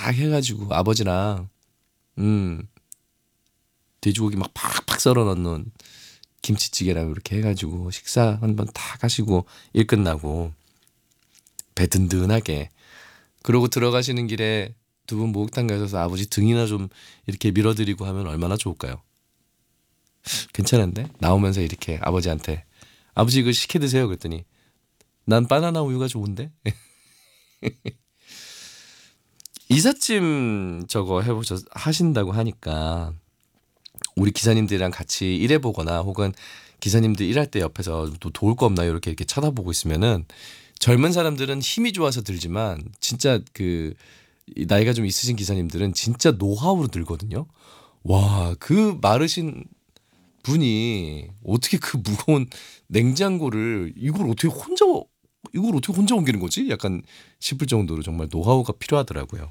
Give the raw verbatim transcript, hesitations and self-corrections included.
딱 해가지고 아버지랑 음 돼지고기 막 팍팍 썰어 넣는 김치찌개랑 이렇게 해가지고 식사 한번 딱 하시고 일 끝나고 배 든든하게 그러고 들어가시는 길에 두 분 목욕탕 가셔서 아버지 등이나 좀 이렇게 밀어드리고 하면 얼마나 좋을까요? 괜찮은데? 나오면서 이렇게 아버지한테 아버지 이거 시켜 드세요 그랬더니 난 바나나 우유가 좋은데? 이삿짐 저거 해보셨 하신다고 하니까 우리 기사님들이랑 같이 일해보거나 혹은 기사님들 일할 때 옆에서 또 도울 거 없나요? 이렇게 이렇게 쳐다보고 있으면은 젊은 사람들은 힘이 좋아서 들지만 진짜 그 나이가 좀 있으신 기사님들은 진짜 노하우로 들거든요. 와, 그 마르신 분이 어떻게 그 무거운 냉장고를 이걸 어떻게 혼자 이걸 어떻게 혼자 옮기는 거지? 약간 싶을 정도로 정말 노하우가 필요하더라고요.